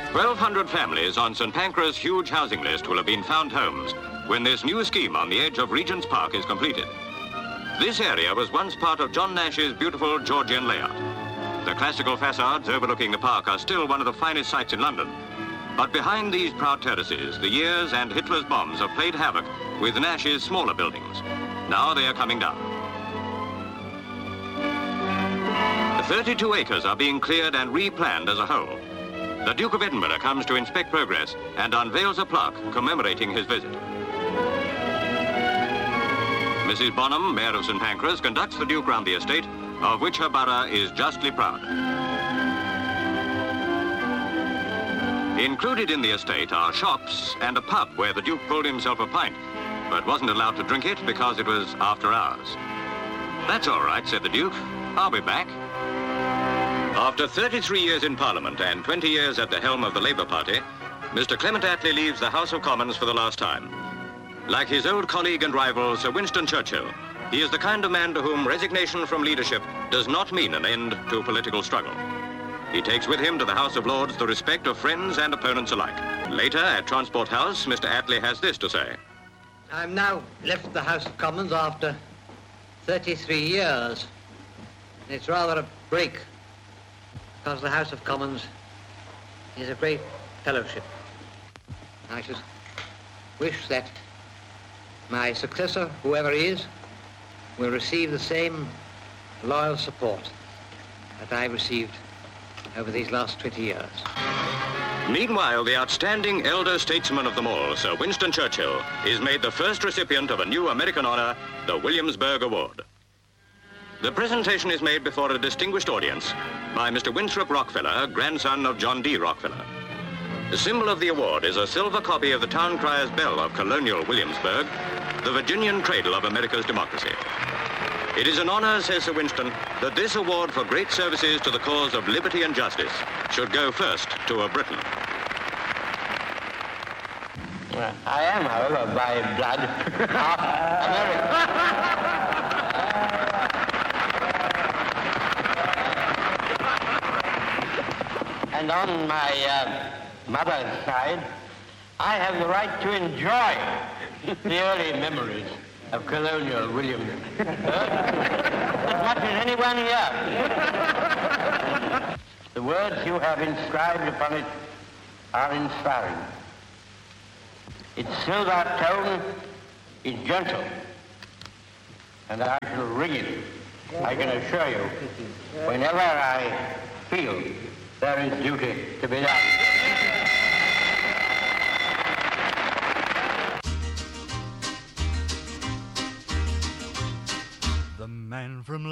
1,200 families on St. Pancras' huge housing list will have been found homes when this new scheme on the edge of Regent's Park is completed. This area was once part of John Nash's beautiful Georgian layout. The classical facades overlooking the park are still one of the finest sights in London. But behind these proud terraces, the years and Hitler's bombs have played havoc with Nash's smaller buildings. Now they are coming down. 32 acres are being cleared and replanned as a whole. The Duke of Edinburgh comes to inspect progress and unveils a plaque commemorating his visit. Mrs. Bonham, Mayor of St. Pancras, conducts the Duke round the estate, of which her borough is justly proud. Included in the estate are shops and a pub where the Duke pulled himself a pint, but wasn't allowed to drink it because it was after hours. "That's all right," said the Duke. "I'll be back." After 33 years in Parliament and 20 years at the helm of the Labour Party, Mr. Clement Attlee leaves the House of Commons for the last time. Like his old colleague and rival, Sir Winston Churchill, he is the kind of man to whom resignation from leadership does not mean an end to political struggle. He takes with him to the House of Lords the respect of friends and opponents alike. Later, at Transport House, Mr. Attlee has this to say. I've now left the House of Commons after 33 years. It's rather a break, because the House of Commons is a great fellowship. I should wish that my successor, whoever he is, will receive the same loyal support that I've received over these last 20 years. Meanwhile, the outstanding elder statesman of them all, Sir Winston Churchill, is made the first recipient of a new American honor, the Williamsburg Award. The presentation is made before a distinguished audience by Mr. Winthrop Rockefeller, grandson of John D. Rockefeller. The symbol of the award is a silver copy of the town crier's bell of colonial Williamsburg, the Virginian cradle of America's democracy. It is an honor, says Sir Winston, that this award for great services to the cause of liberty and justice should go first to a Briton. Well, I am, however, by blood, half American. And on my mother's side, I have the right to enjoy the early memories of colonial Williamsburg as much as anyone here. The words you have inscribed upon it are inspiring. Its silver tone is gentle, and I shall ring it, I can assure you, whenever I feel there is duty to be done. The man from